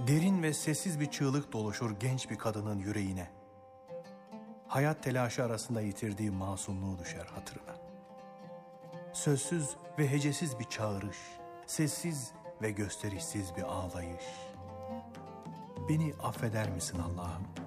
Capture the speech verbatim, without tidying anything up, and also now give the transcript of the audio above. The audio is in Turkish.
Derin ve sessiz bir çığlık doluşur genç bir kadının yüreğine. Hayat telaşı arasında yitirdiği masumluğu düşer hatırına. Sözsüz ve hecesiz bir çağırış, sessiz ve gösterişsiz bir ağlayış. Beni affeder misin Allah'ım?